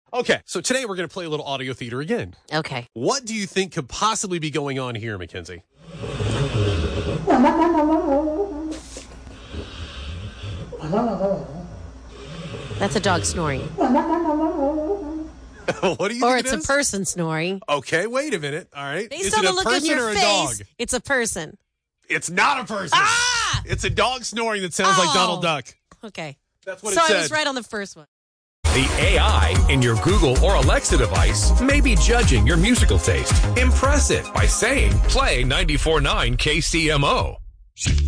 Okay, so today we're going to play a little audio theater again. Okay. What do you think could possibly be going on here, Mackenzie? That's a dog snoring. What do you Or think it's a person snoring. Okay, wait a minute. All right. Based Is on it the a look on person your or a face, dog? it's a person. It's not a person. Ah! It's a dog snoring that sounds like Donald Duck. Okay. That's what So it said. I was right on the first one. The AI in your Google or Alexa device may be judging your musical taste. Impress it by saying, play 94.9 KCMO.